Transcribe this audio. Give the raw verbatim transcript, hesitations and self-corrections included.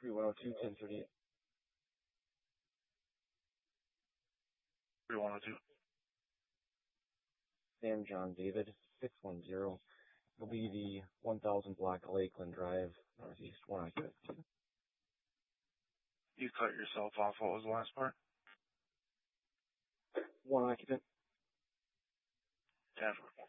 three one zero two, ten thirty-eight. three one zero two. Sam John David, six one zero. Will be the one thousand block Lakeland Drive, Northeast, one occupant. You cut yourself off. What was the last part? One occupant. ten.